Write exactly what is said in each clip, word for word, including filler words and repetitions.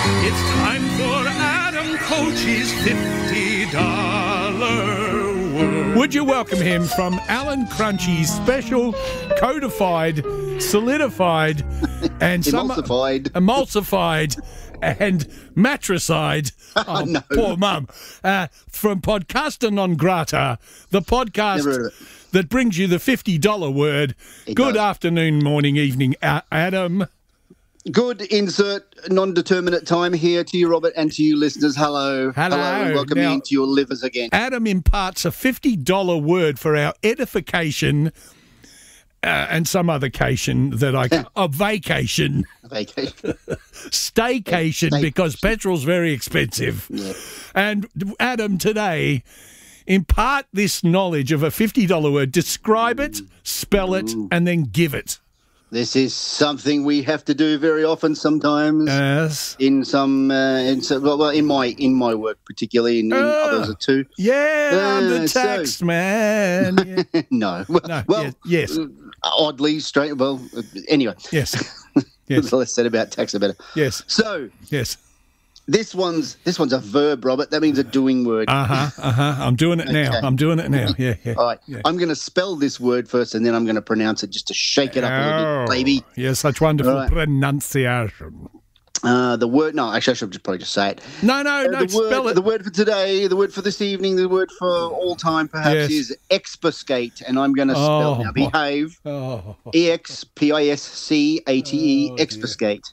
It's time for Adam Coach's fifty dollar word. Would you welcome him from Alan Crunchy's special codified, solidified, and some Emulsified. emulsified and matricide. Oh, No. poor mum. Uh, from Podcasta Non Grata, the Never heard podcast of it. that brings you the fifty dollar word. It Good does. afternoon, morning, evening, A- Adam. Good insert non-determinate time here to you, Robert, and to you listeners. Hello. Hello. and welcome Now- into your livers again. Adam imparts a fifty dollar word for our edification uh, and some other cation that I ca- a vacation, Vacation. staycation, Stay- because petrol's very expensive. Yeah. And Adam, today, impart this knowledge of a fifty dollar word, describe it, spell it, and then give it. This is something we have to do very often sometimes. Yes. in some, uh, in some, well, well, in my in my work particularly, in, in Ah. others are too. Yeah, I'm the Uh, so- tax man. Yeah. no, well, No, well yes, yes. uh, oddly straight. Well, uh, anyway, Yes. Yes. the less said about tax, the better. Yes. So Yes. this one's this one's a verb, Robert. That means a doing word. Uh huh. Uh huh. I'm doing it now. Okay. I'm doing it now. Yeah. Yeah. All right, Yeah. I'm going to spell this word first, and then I'm going to pronounce it just to shake it up a little bit, baby. Yes, such wonderful All right. pronunciation. Uh, the word, no, actually, I should just probably just say it. No, no, Uh, no, the word, spell it. the word for today, the word for this evening, the word for all time, perhaps, Yes. is expuscate, and I'm going to spell Oh. now. Behave. Oh, E X P I S C A T E, Oh, dear. expuscate.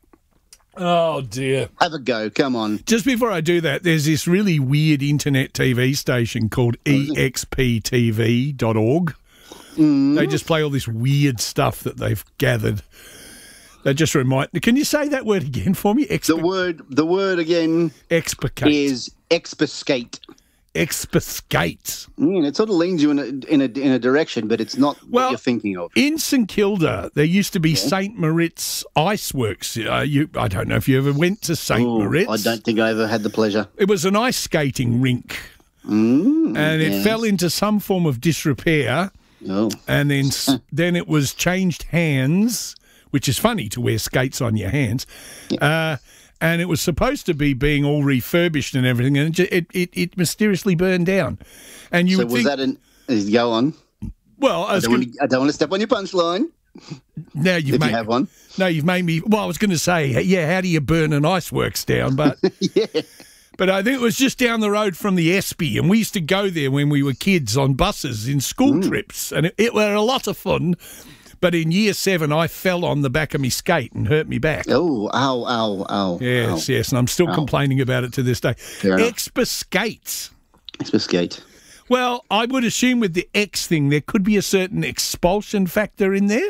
oh, dear. Have a go. Come on. Just before I do that, there's this really weird internet T V station called E X P T V dot org. Mm. They just play all this weird stuff that they've gathered. They just remind. Can you say that word again for me? The Exp- word, the word again explicate. is expuscate. Expuscate. Mm, it sort of leans you in a in a in a direction, but it's not Well, what you're thinking of. In St Kilda, there used to be Saint Moritz Ice Works. Uh, you, I don't know if you ever went to Saint Ooh, Moritz. I don't think I ever had the pleasure. It was an ice skating rink, Mm, and it yes. fell into some form of disrepair, Oh, and then s- then it was changed hands, which is funny to wear skates on your hands. Uh, and it was supposed to be being all refurbished and everything, and it ju- it, it, it mysteriously burned down. And you so would was think, that an? uh, Go on. well, I I was don't, gonna, want to, I don't want to step on your punchline. now you've If made you have one. no, you've made me. Well, I was going to say, yeah, how do you burn an iceworks down? But Yeah. but I think it was just down the road from the Espy, and we used to go there when we were kids on buses in school Mm. trips, and it, it were a lot of fun. But in year seven, I fell on the back of my skate and hurt me back. Oh, ow, ow, ow. Yes, ow. yes, and I'm still Ow. complaining about it to this day. enough. Expuscate. Expuscate. Well, I would assume with the X thing, there could be a certain expulsion factor in there.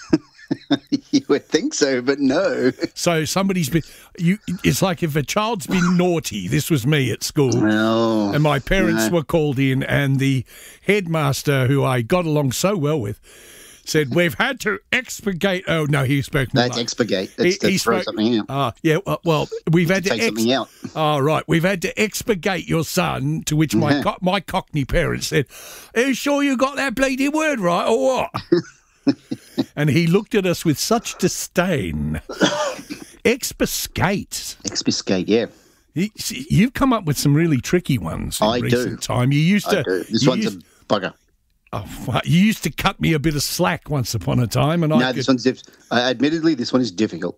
You would think so, but no. So somebody's been, you. It's like if a child's been naughty. This was me at school. No. And my parents No. were called in, and the headmaster, who I got along so well with, said, "We've had to expurgate." Oh no, he spoke. That's Malay. expurgate. He- That's, he that's throw spoke- something out. Ah, yeah. Well, well, we've had to, Take ex- something out. Oh, right. We've had to expurgate your son. To which my Yeah. co- my Cockney parents said, "Are you sure you got that bleeding word right, or what?" And he looked at us with such disdain. Expuscate. Expuscate, yeah. You- see, You've come up with some really tricky ones in I do. recent time. You used to. I do. This you one's used- a bugger. Oh, fuck. You used to cut me a bit of slack once upon a time, and I No, could, this one's diff- uh, admittedly, this one is difficult.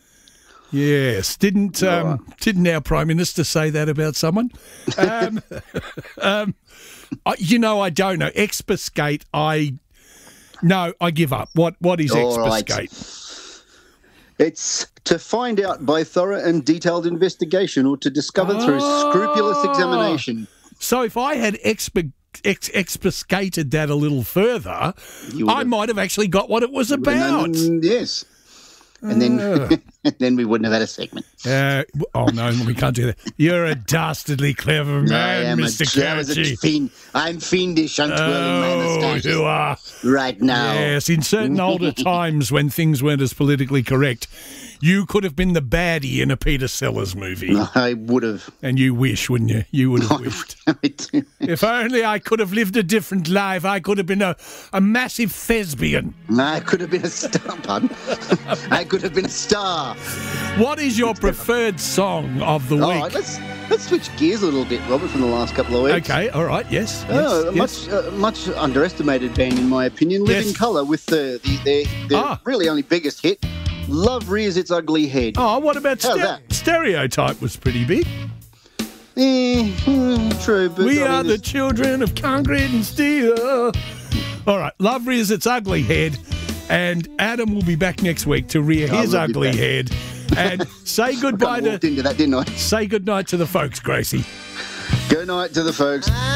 yes, didn't um, All didn't our prime minister say that about someone? Um, um, I, you know, I don't know. Expuscate. I no, I give up. What what is All right. expuscate? It's to find out by thorough and detailed investigation or to discover through scrupulous Oh. examination. So if I had expu- ex- expuscated that a little further, You would I have- might have actually got what it was And about. then- yes. And then, and then we wouldn't have had a segment. Uh, oh no, we can't do that. You're a dastardly clever I man, am a, Mister I was a Crouchy. fiend. I'm fiendish, untwirling my Oh, moustache you are. right now. Yes, in certain older times when things weren't as politically correct, you could have been the baddie in a Peter Sellers movie. I would have. And you wish, wouldn't you? You would have wished. If only I could have lived a different life, I could have been a, a massive thespian. I could have been a star, pardon. I could have been a star. What is your preferred song of the All week? right, let's, let's switch gears a little bit, Robert, from the last couple of weeks. Okay, all right, yes. Oh, a yes, much uh, much underestimated band, in my opinion. Living Yes. Colour with the, the, their, their Ah. really only biggest hit, Love Rears Its Ugly Head. Oh, what about How's ster- that? Stereotype was pretty big. Eh, hmm, true, but We I are mean, the it's- children of concrete and steel. All right, Love rears its ugly head, and Adam will be back next week to rear I his will be ugly back. head. And say goodbye I walked to into that, didn't I? say goodnight to the folks, Gracie. Good night to the folks.